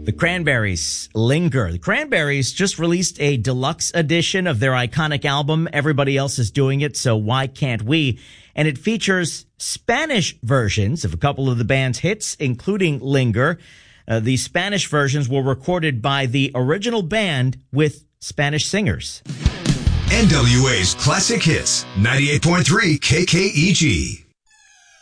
The Cranberries, Linger. The Cranberries just released a deluxe edition of their iconic album. Everybody else is doing it, so why can't we? And it features Spanish versions of a couple of the band's hits, including Linger. The Spanish versions were recorded by the original band with Spanish singers. NWA's Classic Hits, 98.3 KKEG.